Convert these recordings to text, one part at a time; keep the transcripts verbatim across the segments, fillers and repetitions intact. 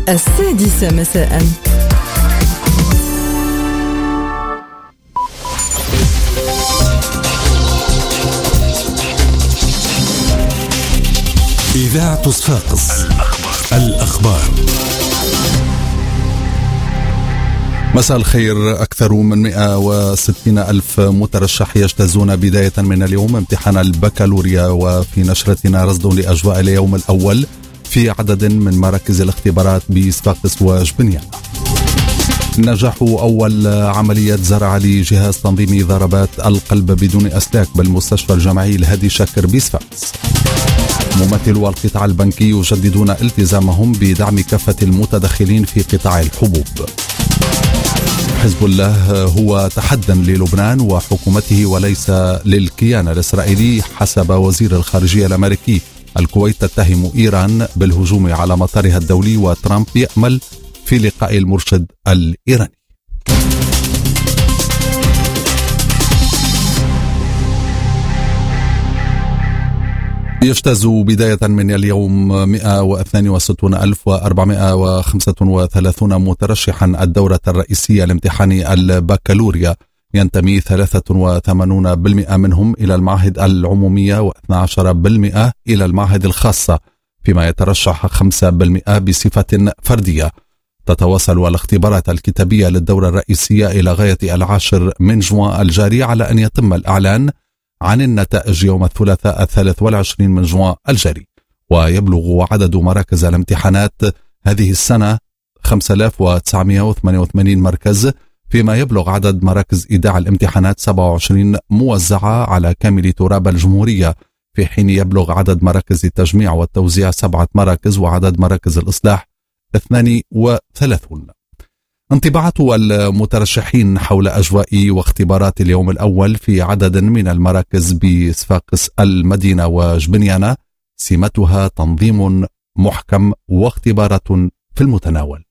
السادسة مساء. إذاعة صفاقس الأخبار. مساء الخير. أكثر من مئة وستين ألف مترشح يجتازون بداية من اليوم امتحان البكالوريا، وفي نشرتنا رصد لأجواء اليوم الأول في عدد من مراكز الاختبارات بصفاقس وجبنية. نجاح أول عملية زرع لجهاز تنظيم ضربات القلب بدون أسلاك بالمستشفى الجامعي الهادي شاكر بصفاقس. ممثلو القطاع البنكي يجددون التزامهم بدعم كافة المتدخلين في قطاع الحبوب. حزب الله هو تحدًا للبنان وحكومته وليس للكيان الإسرائيلي حسب وزير الخارجية الأمريكي. الكويت تتهم إيران بالهجوم على مطارها الدولي، وترامب يأمل في لقاء المرشد الإيراني. يجتاز بداية من اليوم مئة واثنين وستين ألف وأربعمئة وخمسة وثلاثين مترشحا الدورة الرئيسية لامتحان البكالوريا. ينتمي ثلاثة وثمانين بالمئة منهم إلى المعاهد العمومية واثني عشر بالمئة إلى المعاهد الخاصة، فيما يترشح خمسة بالمئة بصفة فردية. تتواصل الاختبارات الكتابية للدورة الرئيسية إلى غاية العاشر من جوان الجاري، على أن يتم الإعلان عن النتائج يوم الثلاثاء الثالث والعشرين من جوان الجاري. ويبلغ عدد مراكز الامتحانات هذه السنة خمسة آلاف وتسعمئة وثمانية وثمانين مركز، فيما يبلغ عدد مراكز إيداع الامتحانات سبعة وعشرين موزعة على كامل تراب الجمهورية، في حين يبلغ عدد مراكز التجميع والتوزيع سبعة مراكز، وعدد مراكز الإصلاح اثنين وثلاثين. انطباعات المترشحين حول أجواء واختبارات اليوم الأول في عدد من المراكز بصفاقس المدينة وجبنيانة سمتها تنظيم محكم واختبارات في المتناول.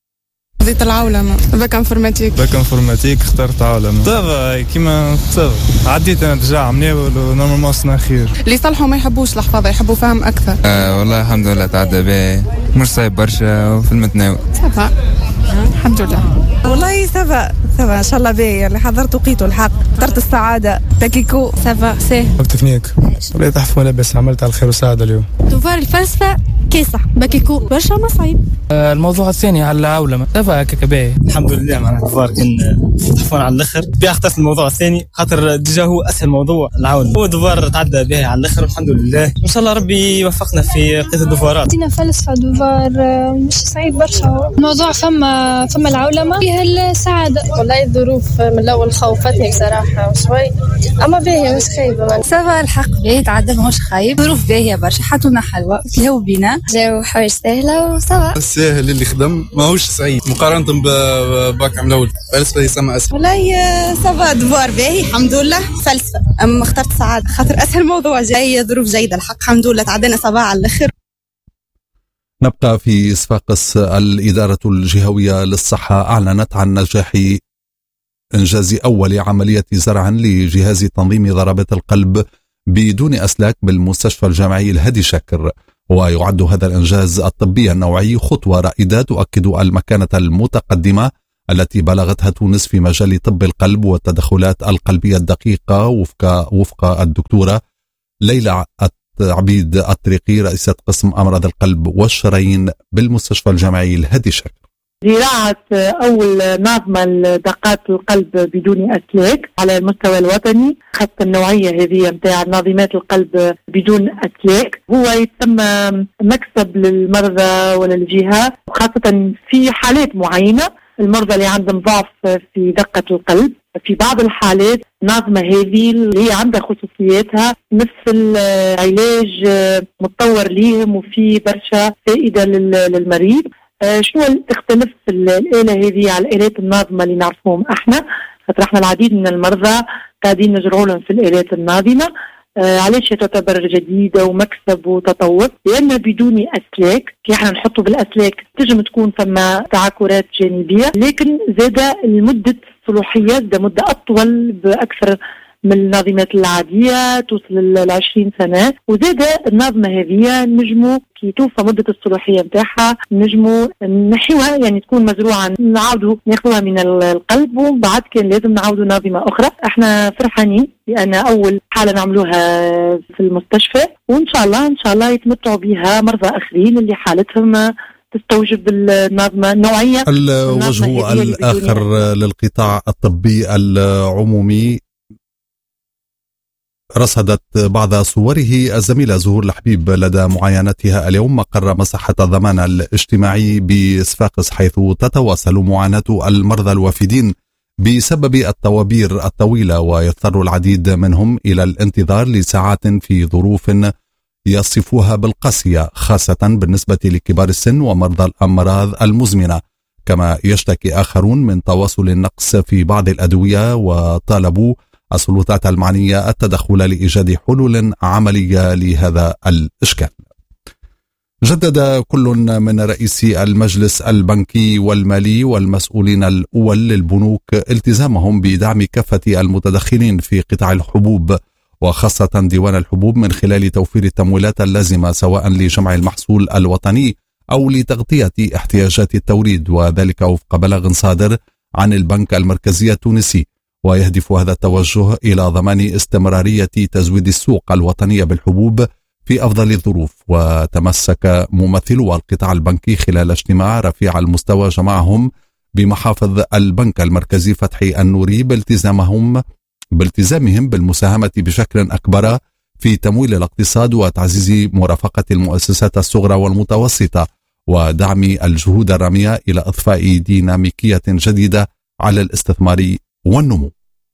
خذيت العولمة باك انفورماتيك باك انفورماتيك اخترت عولمة. صافا كيما صافا عديت انا دجا مناول ونورمالمون صنا خير. اللي يصلحوا ما يحبوش الحفاظة، يحبوا فهم أكثر. آه والله الحمد لله تعدى باهي، مش صعيب برشا وفي المتناول. صافا الحمد لله. والله صافا صافا ان شاء الله باهي. اللي حضرت وقيته الحق، اخترت السعادة تاكيكو. صافا سي تكنيك والله تحفوا لاباس، عملت على الخير والسعادة اليوم. دوفار الفلسفة كيسة باكيكو برشا مصايب. آه الموضوع الثاني على العولمة صافا كباهي الحمد لله. معناها دوفار كان تحفون على الاخر. بيا اخترت الموضوع الثاني خاطر ديجا هو اسهل موضوع العولمة، هو دوفار تعدى باهي على الاخر الحمد لله. ان شاء الله ربي يوفقنا في قيادة الدوفارات. دينا فلسفة دوفار مش صعيب برشا. الموضوع فما فما العولمة فيها السعادة. والله الظروف من الأول خوفتني بصراحة شوي، أما باهية مش خايبة. صافا الحق باهي تعدى ماهوش خايب. ظروف باهية برشا، حطونا حلوة تلهو بينا، جاو حوايج سهلة وصافا. الساهل اللي خدم ماهوش صعيب مقارنة بباك عام الأول. فلسفة يسمى أسهل. والله صافا دوار باهي الحمد لله. فلسفة أما اخترت سعادة خاطر أسهل موضوع. جاي ظروف جيدة الحق الحمد لله، تعدينا صباح على الآخر. نبقى في صفاقس. الإدارة الجهوية للصحة أعلنت عن نجاح إنجاز أول عملية زرع لجهاز تنظيم ضربات القلب بدون أسلاك بالمستشفى الجامعي الهادي شاكر. ويعد هذا الإنجاز الطبي النوعي خطوة رائدة تؤكد المكانة المتقدمة التي بلغتها تونس في مجال طب القلب والتدخلات القلبية الدقيقة، وفق وفق الدكتورة ليلى عبيد الطريقي رئيسة قسم أمراض القلب والشرايين بالمستشفى الجامعي الهادي شاكر. زراعة أول نظمة لدقات القلب بدون أسلاك على المستوى الوطني، خاصة النوعية هذه متاع نظيمات القلب بدون أسلاك، هو يتم مكسب للمرضى وللجهة، وخاصة في حالات معينة المرضى اللي عندهم ضعف في دقة القلب. في بعض الحالات نظمة هذه اللي هي عندها خصوصياتها مثل علاج متطور ليهم وفي برشا فائدة للمريض. شنو تختلف الآلة هذه على الآلات الناظمة اللي نعرفهم احنا؟ خاطر احنا العديد من المرضى قاعدين نجروا لهم في الآلات الناظمة. آه علاش تعتبر جديدة ومكسب وتطور؟ لأن بدون أسلاك كي احنا نحطوا بالأسلاك تجم تكون ثم تعاكرات جانبية، لكن زاد المدة صلاحيات ده مدة أطول بأكثر من الناظمات العادية توصل للعشرين سنة. وزاد الناظمة هذه نجموا كي توفى مدة الصلاحية متاعها نجموا نحيوها، يعني تكون مزروعة نعاودوا ناخذوها من القلب، وبعد كان لازم نعاودوا ناظمة أخرى. احنا فرحانين لأن أول حالة نعملوها في المستشفى، وإن شاء الله إن شاء الله يتمتعوا بها مرضى آخرين اللي حالتهم تستوجب النظمة النوعية. الوجه الآخر للقطاع الطبي العمومي رصدت بعض صوره الزميلة زهور الحبيب لدى معاينتها اليوم مقر مصحة الضمان الاجتماعي بصفاقس، حيث تتواصل معاناة المرضى الوافدين بسبب الطوابير الطويلة، ويضطر العديد منهم إلى الانتظار لساعات في ظروف يصفوها بالقاسية، خاصة بالنسبة لكبار السن ومرضى الأمراض المزمنة. كما يشتكي آخرون من تواصل النقص في بعض الأدوية، وطالبوا السلطات المعنية التدخل لإيجاد حلول عملية لهذا الإشكال. جدد كل من رئيسي المجلس البنكي والمالي والمسؤولين الأول للبنوك التزامهم بدعم كافة المتدخلين في قطاع الحبوب، وخاصة ديوان الحبوب، من خلال توفير التمويلات اللازمة سواء لجمع المحصول الوطني أو لتغطية احتياجات التوريد، وذلك وفق بلاغ صادر عن البنك المركزي التونسي. ويهدف هذا التوجه إلى ضمان استمرارية تزويد السوق الوطنية بالحبوب في أفضل الظروف. وتمسك ممثلو القطاع البنكي خلال اجتماع رفيع المستوى جمعهم بمحافظ البنك المركزي فتحي النوري بالتزامهم بالتزامهم بالمساهمة بشكل أكبر في تمويل الاقتصاد وتعزيز مرافقة المؤسسات الصغرى والمتوسطة، ودعم الجهود الرامية إلى إضفاء ديناميكية جديدة على الاستثمار والنمو.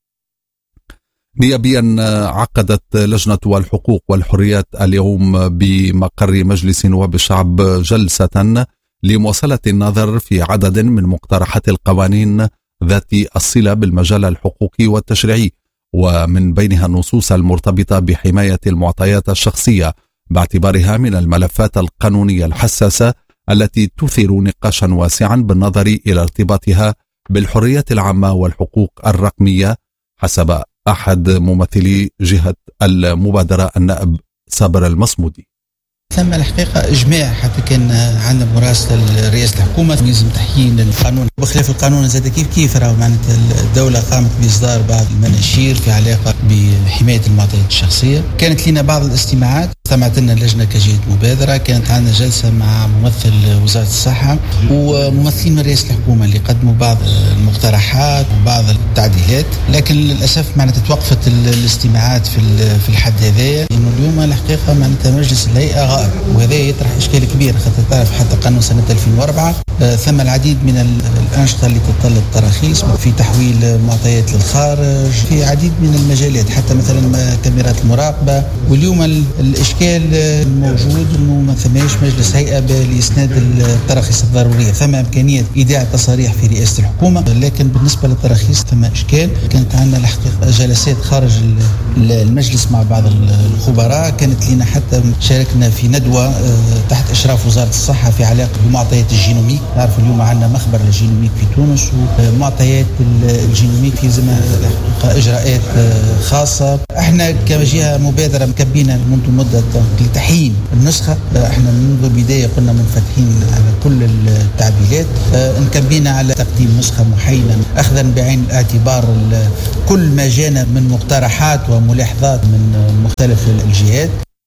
نيابيا عقدت لجنة الحقوق والحريات اليوم بمقر مجلس نواب الشعب جلسة لمواصلة النظر في عدد من مقترحات القوانين ذات الصلة بالمجال الحقوقي والتشريعي، ومن بينها النصوص المرتبطة بحماية المعطيات الشخصية، باعتبارها من الملفات القانونية الحساسة التي تثير نقاشا واسعا بالنظر إلى ارتباطها بالحريات العامة والحقوق الرقمية، حسب أحد ممثلي جهة المبادرة النائب صابر المصمودي. ثم الحقيقة إجماع حتى كان عندنا مراسلة رئاسة الحكومة يلزم تحيين القانون، وبخلاف القانون زاد كيف كيف راه معناتها الدولة قامت بإصدار بعض المناشير في علاقة بحماية المعطيات الشخصية. كانت لنا بعض الاستماعات، استمعت لنا اللجنة كجهة مبادرة، كانت عندنا جلسة مع ممثل وزارة الصحة وممثلين من رئاسة الحكومة اللي قدموا بعض المقترحات وبعض التعديلات، لكن للأسف معناتها توقفت الاستماعات في في الحد هذايا، لأنه اليوم الحقيقة معناتها مجلس الهيئة غائب، وهذا يطرح إشكال كبير خاطر تعرف حتى قانون سنة ألفين وأربعة آه ثم العديد من الأنشطة اللي تتطلب تراخيص في تحويل معطيات للخارج في عديد من المجالات، حتى مثلا كاميرات المراقبة. واليوم الإشكال الموجود انه ما ثماش مجلس هيئه لاسناد التراخيص الضروريه، ثم امكانيه ايداع تصاريح في رئاسه الحكومه، لكن بالنسبه للتراخيص ثم اشكال. كانت عندنا الحقيقه جلسات خارج المجلس مع بعض الخبراء، كانت لنا حتى شاركنا في ندوه تحت اشراف وزاره الصحه في علاقه بمعطيات الجينوميك. نعرف اليوم عندنا مخبر الجينوميك في تونس، ومعطيات الجينوميك في زمان اجراءات خاصه. احنا كجهه مبادره مكبينا منذ مده لتحيين النسخة. احنا منذ البداية قلنا منفتحين على كل التعديلات، نكبينا على تقديم نسخة محايدة أخذا بعين الاعتبار كل ما جانا من مقترحات وملاحظات من مختلف الجهات.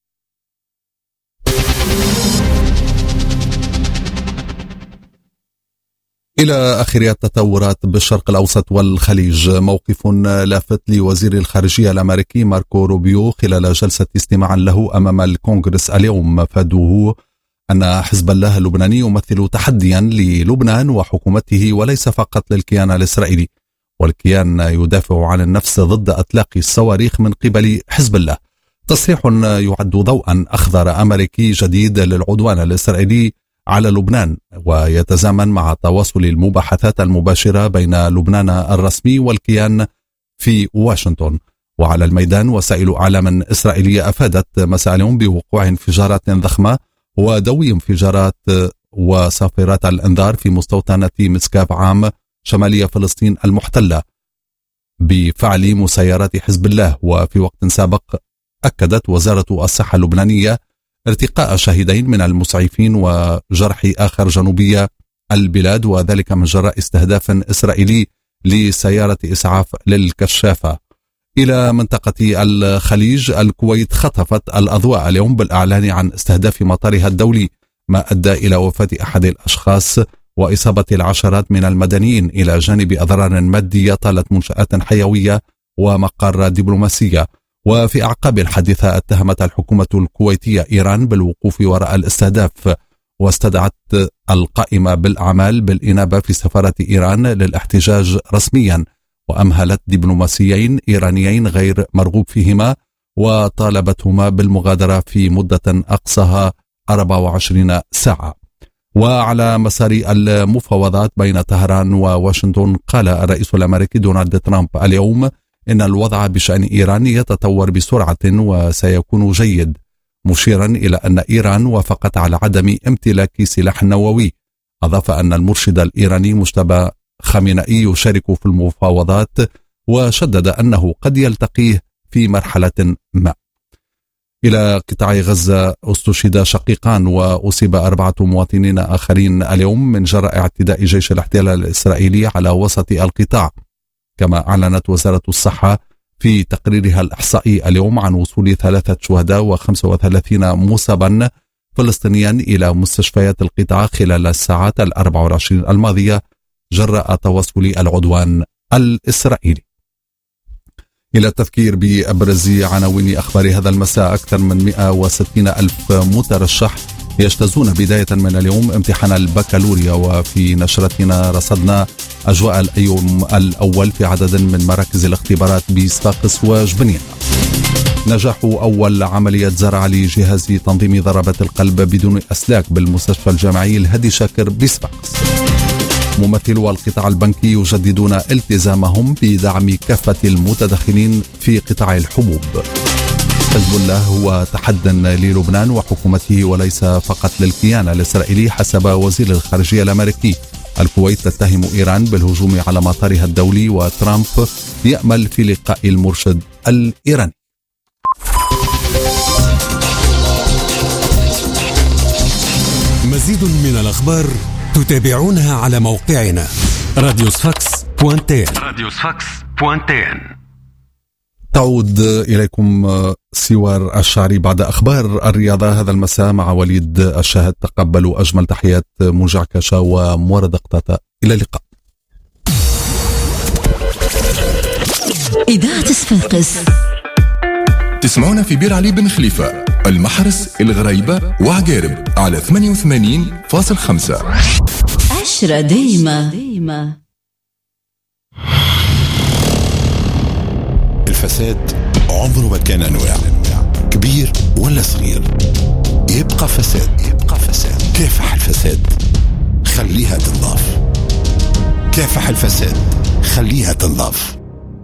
إلى آخر التطورات بالشرق الأوسط والخليج. موقف لافت لوزير الخارجية الأمريكي ماركو روبيو خلال جلسة استماع له أمام الكونغرس اليوم، مفاده أن حزب الله اللبناني يمثل تحديا للبنان وحكومته وليس فقط للكيان الإسرائيلي، والكيان يدافع عن النفس ضد إطلاق الصواريخ من قبل حزب الله. تصريح يعد ضوءا أخضر أمريكي جديد للعدوان الإسرائيلي على لبنان، ويتزامن مع تواصل المباحثات المباشرة بين لبنان الرسمي والكيان في واشنطن. وعلى الميدان وسائل أعلام إسرائيلية أفادت مساء اليوم بوقوع انفجارات ضخمة ودوي انفجارات وصافرات الإنذار في مستوطنة مسكاب عام شمالية فلسطين المحتلة، بفعل مسيرات حزب الله. وفي وقت سابق أكدت وزارة الصحة اللبنانية ارتقاء شاهدين من المسعفين وجرح آخر جنوبية البلاد، وذلك من جراء استهداف إسرائيلي لسيارة إسعاف للكشافة. إلى منطقة الخليج، الكويت خطفت الأضواء اليوم بالإعلان عن استهداف مطارها الدولي، ما أدى إلى وفاة أحد الأشخاص وإصابة العشرات من المدنيين، إلى جانب أضرار مادية طالت منشآت حيوية ومقر دبلوماسية. وفي أعقاب الحادثة اتهمت الحكومة الكويتية إيران بالوقوف وراء الاستهداف، واستدعت القائمة بالأعمال بالإنابة في سفارة إيران للاحتجاج رسميا، وأمهلت دبلوماسيين إيرانيين غير مرغوب فيهما وطالبتهما بالمغادرة في مدة أقصاها أربع وعشرين ساعة. وعلى مسار المفاوضات بين طهران وواشنطن، قال الرئيس الأمريكي دونالد ترامب اليوم إن الوضع بشأن إيران يتطور بسرعة وسيكون جيد، مشيرا إلى أن إيران وافقت على عدم امتلاك سلاح نووي. أضاف أن المرشد الإيراني مجتبى خامنئي يشارك في المفاوضات، وشدد أنه قد يلتقيه في مرحلة ما. إلى قطاع غزة، استشهد شقيقان وأصيب أربعة مواطنين آخرين اليوم من جراء اعتداء جيش الاحتلال الإسرائيلي على وسط القطاع. كما أعلنت وزارة الصحة في تقريرها الإحصائي اليوم عن وصول ثلاثة شهداء وخمسة وثلاثين مصابا فلسطينيا إلى مستشفيات القطاع خلال الساعات الأربع والعشرين الماضية جراء تواصل العدوان الإسرائيلي. إلى التذكير بأبرز عناوين أخبار هذا المساء، أكثر من مئة وستين ألف مترشح يجتازون بداية من اليوم امتحان البكالوريا. وفي نشرتنا رصدنا أجواء اليوم الأول في عدد من مراكز الاختبارات بصفاقس وجبنية. نجاح أول عملية زرع لجهاز تنظيم ضربات القلب بدون أسلاك بالمستشفى الجامعي الهادي شاكر بصفاقس. ممثلو القطاع البنكي يجددون التزامهم بدعم كافة المتدخلين في قطاع الحبوب. حزب الله هو تحد للبنان وحكومته وليس فقط للكيان الإسرائيلي حسب وزير الخارجية الأمريكي. الكويت تتهم إيران بالهجوم على مطارها الدولي، وترامب يأمل في لقاء المرشد الإيراني. مزيد من الأخبار تتابعونها على موقعنا راديو صفاقس بوانتين. راديو صفاقس بوانتين. تعود إليكم سوار الشعري بعد أخبار الرياضة هذا المساء مع وليد الشاهد. تقبلوا أجمل تحيات مجعكشة ومورد قطاطة. إلى اللقاء. إذاعة صفاقس تسمعونا في بير علي بن خليفة، المحرس، الغريبة وعقارب على ثمانية وثمانين فاصلة خمسة. عشرة دايمة. الفساد عمره ما كان أنواع، كبير ولا صغير، يبقى فساد. يبقى فساد. كافح الفساد، خليها تنضاف. كافح الفساد، خليها تنضاف.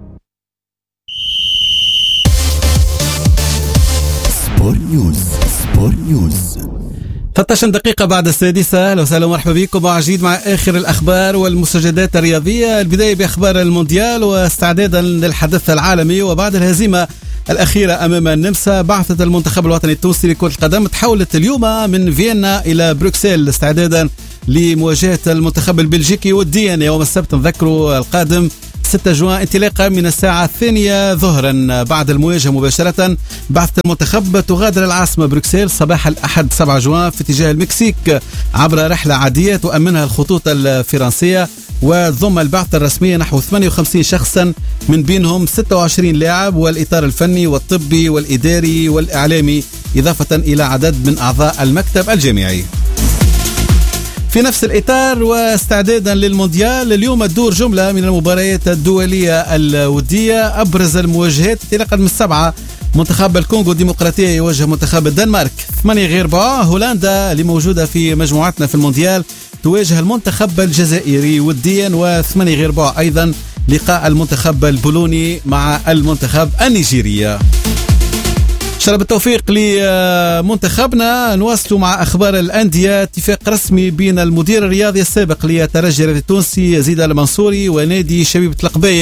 سبور نيوز. سبور نيوز. ثلاثة عشر دقيقة بعد السادسة. أهلا وسهلا ومرحبا بكم مع جديد مع آخر الأخبار والمستجدات الرياضية. البداية بأخبار المونديال واستعدادا للحدث العالمي. وبعد الهزيمة الأخيرة أمام النمسا، بعثة المنتخب الوطني التونسي لكرة القدم تحولت اليوم من فيينا إلى بروكسل استعدادا لمواجهة المنتخب البلجيكي وديا يوم السبت نذكروا القادم ستة جوان انطلاقا من الساعة الثانية ظهرا. بعد المواجهة مباشرة بعثة المنتخب تغادر العاصمة بروكسل صباح الأحد سبعة جوان في اتجاه المكسيك عبر رحلة عادية تؤمنها الخطوط الفرنسية، وضم البعثة الرسمية نحو ثمانية وخمسين شخصا من بينهم ستة وعشرين لاعب والإطار الفني والطبي والإداري والإعلامي، إضافة إلى عدد من أعضاء المكتب الجامعي. في نفس الإطار واستعدادا للمونديال، اليوم تدور جملة من المباريات الدولية الودية. أبرز المواجهات انطلاقا من السبعة، منتخب الكونغو الديمقراطية يواجه منتخب الدنمارك. ثمانية غير ربع، هولندا اللي موجودة في مجموعتنا في المونديال تواجه المنتخب الجزائري وديا. وثمانية غير ربع أيضا لقاء المنتخب البولوني مع المنتخب النيجيري. شرب التوفيق لمنتخبنا. نواصل مع أخبار الأندية. اتفاق رسمي بين المدير الرياضي السابق للترجي التونسي يزيد المنصوري ونادي شبيبة القبائل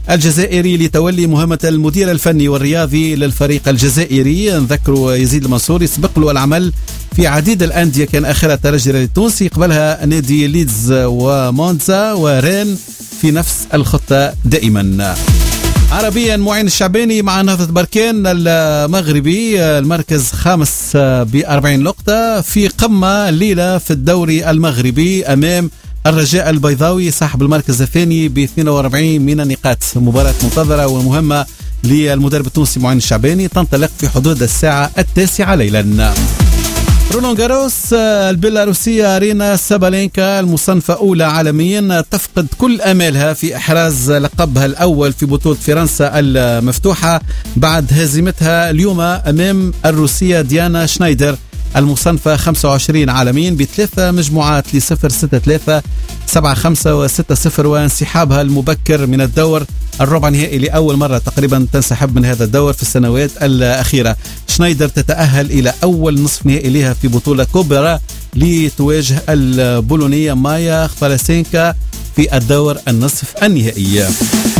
الجزائري لتولي مهمة المدير الفني والرياضي للفريق الجزائري. نذكروا يزيد المنصوري سبق له العمل في عديد الأندية، كان آخرها الترجي التونسي، قبلها نادي ليدز ومونزا ورين في نفس الخطة دائما. عربيا معين الشعباني مع نهضة بركان المغربي المركز خامس بأربعين نقطة في قمة الليلة في الدوري المغربي أمام الرجاء البيضاوي صاحب المركز الثاني ب اثنين وأربعين من النقاط. مباراة منتظرة ومهمة للمدرب التونسي معين الشعباني، تنطلق في حدود الساعة التاسعة ليلا. رولان جاروس البيلاروسية أرينا سابالينكا المصنفة أولى عالميا تفقد كل أمالها في إحراز لقبها الأول في بطولة فرنسا المفتوحة بعد هزيمتها اليوم أمام الروسية ديانا شنايدر المصنفة خمسة وعشرين عالميا بثلاثة مجموعات لصفر ستة ثلاثة سبعة خمسة وستة صفر، وانسحابها المبكر من الدور الربع نهائي لأول مرة تقريبا تنسحب من هذا الدور في السنوات الأخيرة. شنايدر تتأهل إلى أول نصف نهائي لها في بطولة كبرى لتواجه البولونية مايا خفالاسينكا في الدور النصف النهائي.